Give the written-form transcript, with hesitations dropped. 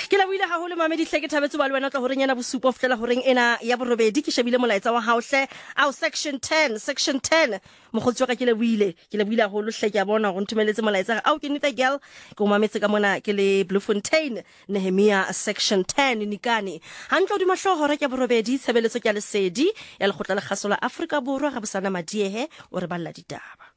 Ke la buile haholo mamedi hle ke thabetse ba le wena tla ho renyana bosupo fela ho reng ena ya borobedi ke shebile molaetsa wa hao hle au section 10 mogotsi wa ka ke le buile haholo hle ke a bona go ntumeletse molaetsa au ke nita girl ke o mametse ka mona ke le Bloemfontein Nehemia section 10 nikane hantlo di mahlo hore ke borobedi tshebeletso ke ya lesedi ya lekgotla le kgaso la Afrika Borwa ga bosana madiehe o re balla ditaba.